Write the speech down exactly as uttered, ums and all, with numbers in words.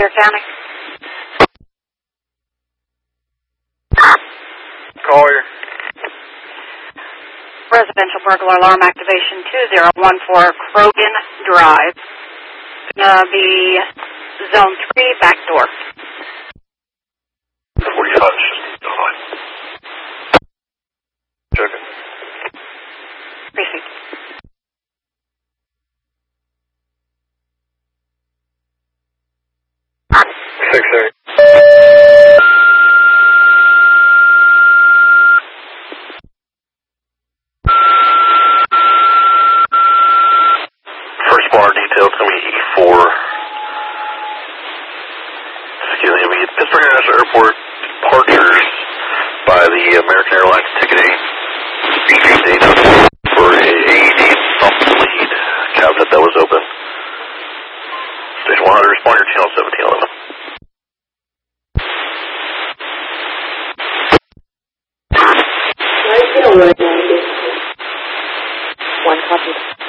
County. Collier. Residential burglar alarm activation two zero one four Krogan Drive. Gonna be zone three, back door. forty-five, fine. Checking. Precinct. Six eight. First bar detail, it's going to be E four. Excuse me, Pittsburgh International Airport departures by the American Airlines ticketing data for a A E D bump lead cabinet that was open. Station one hundred, respond to channel seventeen eleven. One copy.